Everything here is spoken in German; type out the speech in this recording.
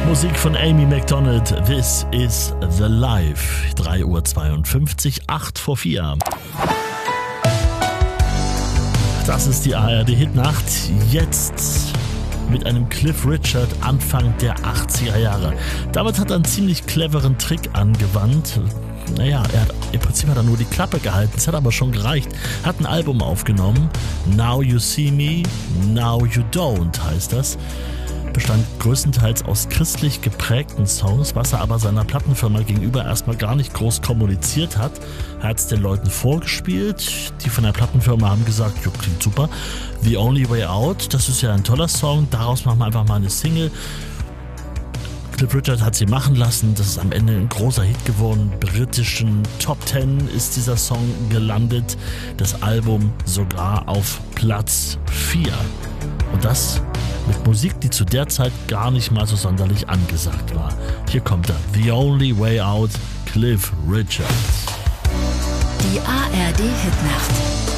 Musik von Amy Macdonald, This is the Life. 3:52 Uhr, 8 vor 4. Das ist die ARD-Hitnacht. Jetzt mit einem Cliff Richard Anfang der 80er Jahre. Damit hat er einen ziemlich cleveren Trick angewandt. Naja, im Prinzip hat er nur die Klappe gehalten, es hat aber schon gereicht. Hat ein Album aufgenommen, Now You See Me, Now You Don't heißt das. Bestand größtenteils aus christlich geprägten Songs, was er aber seiner Plattenfirma gegenüber erstmal gar nicht groß kommuniziert hat. Er hat es den Leuten vorgespielt, die von der Plattenfirma haben gesagt, jo, klingt super. The Only Way Out, das ist ja ein toller Song, daraus machen wir einfach mal eine Single. Cliff Richard hat sie machen lassen, das ist am Ende ein großer Hit geworden. Britischen Top 10 ist dieser Song gelandet, das Album sogar auf Platz 4. Und das mit Musik, die zu der Zeit gar nicht mal so sonderlich angesagt war. Hier kommt er, The Only Way Out, Cliff Richard. Die ARD-Hitnacht.